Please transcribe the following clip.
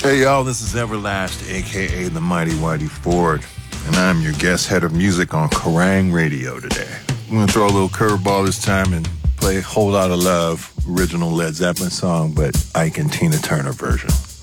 Hey y'all, this is Everlast, aka the Mighty Whitey Ford, and I'm your guest head of music on Kerrang Radio today. I'm gonna throw a little curveball this time and play Whole Lotta Love, original Led Zeppelin song, but Ike and Tina Turner version.